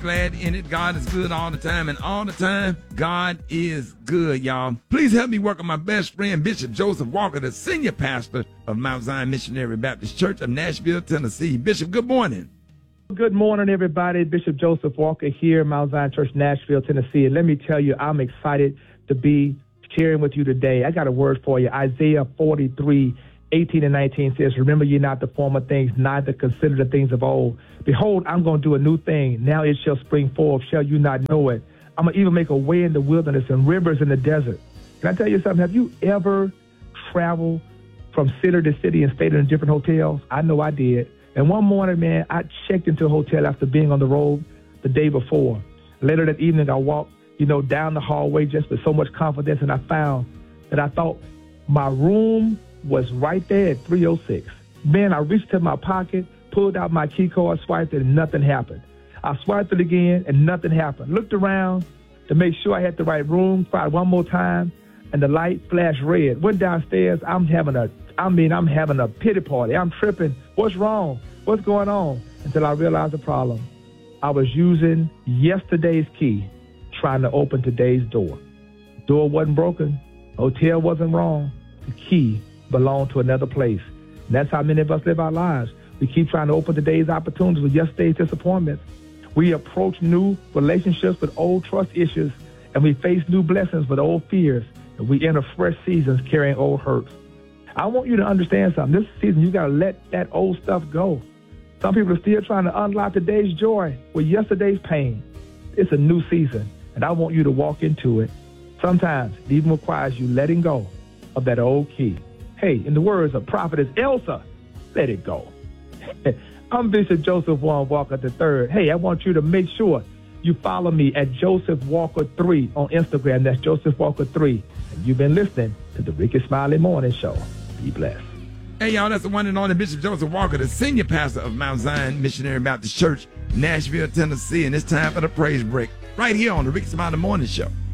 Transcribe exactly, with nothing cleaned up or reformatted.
glad in it. God is good all the time, and all the time, God is good, y'all. Please help me welcome my best friend, Bishop Joseph Walker, the senior pastor of Mount Zion Missionary Baptist Church of Nashville, Tennessee. Bishop, good morning. Good morning, everybody. Bishop Joseph Walker here, Mount Zion Church, Nashville, Tennessee. And let me tell you, I'm excited to be sharing with you today. I got a word for you. Isaiah forty-three, eighteen and nineteen says, remember ye not the former things, neither consider the things of old. Behold, I'm going to do a new thing. Now it shall spring forth. Shall you not know it? I'm going to even make a way in the wilderness and rivers in the desert. Can I tell you something? Have you ever traveled from city to city and stayed in different hotels? I know I did. And one morning, man, I checked into a hotel after being on the road the day before. Later that evening, I walked, you know, down the hallway just with so much confidence, and I found that I thought my room was right there at three oh six. Man, I reached to my pocket, pulled out my key card, swiped it, and nothing happened. I swiped it again, and nothing happened. Looked around to make sure I had the right room, tried one more time, and the light flashed red. Went downstairs. I'm having a, I mean, I'm having a pity party. I'm tripping. What's wrong? What's going on? Until I realized the problem. I was using yesterday's key, trying to open today's door. Door wasn't broken. Hotel wasn't wrong. The key belonged to another place. And that's how many of us live our lives. We keep trying to open today's opportunities with yesterday's disappointments. We approach new relationships with old trust issues, and we face new blessings with old fears, and we enter fresh seasons carrying old hurts. I want you to understand something. This season, you got to let that old stuff go. Some people are still trying to unlock today's joy with yesterday's pain. It's a new season, and I want you to walk into it. Sometimes it even requires you letting go of that old key. Hey, in the words of prophetess Elsa, let it go. I'm Bishop Joseph Warren Walker the third. Hey, I want you to make sure you follow me at Joseph Walker three on Instagram. That's Joseph Walker three. And you've been listening to the Ricky Smiley Morning Show. Be blessed. Hey, y'all, that's the one and only Bishop Joseph Walker, the senior pastor of Mount Zion Missionary Baptist Church, Nashville, Tennessee. And it's time for the praise break right here on the Ricky Smiley Morning Show.